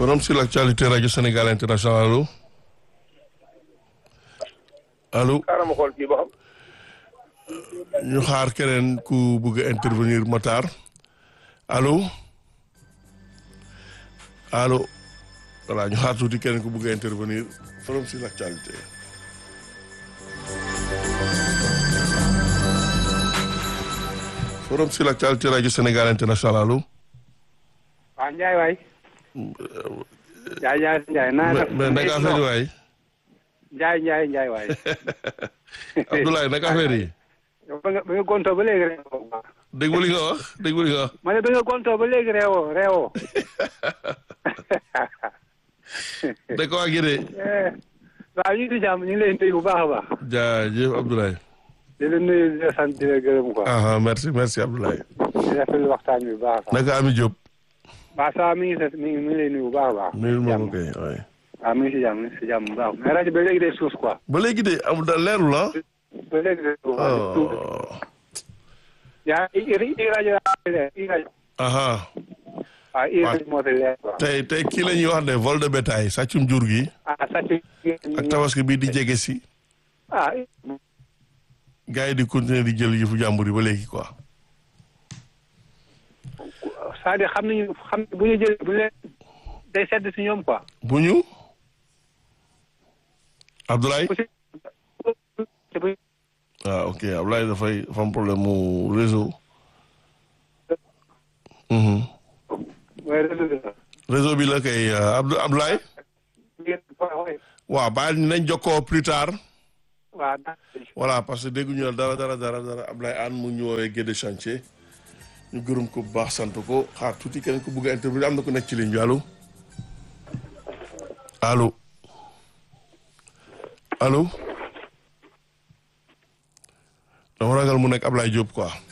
Forum sur l'actualité Radio Sénégal International allo allo. xaaral ma xool kii ba xam. ñu xaar keneen ku bëgg a intervenir Matar allo allo voilà ñu xaar tuuti keneen ku bëgg a intervenir Forum sur l'actualité. Forum sur l'actualité Radio Sénégal International allo. waaw Ndiaye waay. Ndiaye naa def. mais naka affaire yi waay. Ndiaye waay. Abdoulaye naka affaire yi. ba nga gontoo ba léegi réewoo. dégg li nga wax. ma ne ba nga gontoo ba léegi réewoo. da ko waa Guède. waaw ñu ngi si jàmm ñu ngi lay nuyu bu baax a baax. jaajëf Abdoulaye. di la nuyu di la sant di la gërëm quoi. merci Abdoulaye. di rafetlu waxtaan bi bu baax a baax. naka Ami Diop. waaw ça mi ngi lay nuyu bu baax a baax. nuyul ma ko kay waay. waaw mi ngi si jàmm bu baax mais rajo ba léegi day suus quoi. ba léegi de amul da leerul ah. ba léegi day suus. yaa i rajo. aha waaw i rajo moo fi leer quoi. tey kii la ñuy wax ne vol de bétail sàccum jur gi. sàcc. ak tabaski bii di jege si. gars yi di continuer di jël yëfu jàmbur yi ba léegi quoi. c'est-à-dire xam bu ñu jëlee bu leen day sedd si ñoom quoi. bu ñu. Abdoulaye. ok Abdoulaye dafay dafa am problème mu réseau. réseau bi la kay Abdoulaye. waaw bàyyi nañ jokkoo plus tard. voilà parce que dégguñu dara Abdoulaye Anne mu ñu woowee Guédé chantier ñu gërëm ko bu baax sant ko xaar tuuti keneen ko bëgg a intervenir am na ko nekk ci ligne bi allo dama ragal mu nekk Ablaye Diop quoi.